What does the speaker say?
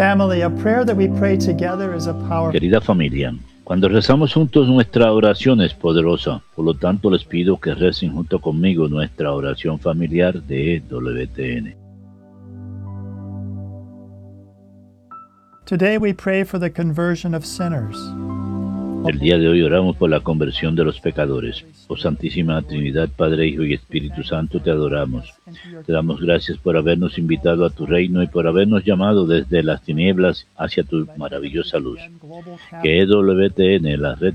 Family, a prayer that we pray together is a powerful. Querida familia, cuando rezamos juntos nuestra oración es poderosa. Por lo tanto, les pido que recen junto conmigo nuestra oración familiar de EWTN. Today we pray for the conversion of sinners. El día de hoy oramos por la conversión de los pecadores. Oh Santísima Trinidad, Padre, Hijo y Espíritu Santo, te adoramos. Te damos gracias por habernos invitado a tu reino y por habernos llamado desde las tinieblas hacia tu maravillosa luz. Que EWTN, la red